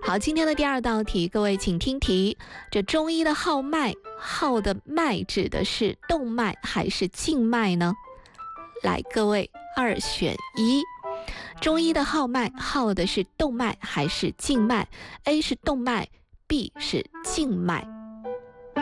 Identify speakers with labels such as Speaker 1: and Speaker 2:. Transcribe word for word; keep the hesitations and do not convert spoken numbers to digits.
Speaker 1: 好，今天的第二道题，各位请听题。这中医的号脉，号的脉指的是动脉还是静脉呢？来，各位二选一。中医的号脉，号的是动脉还是静脉？ A 是动脉， B 是静脉。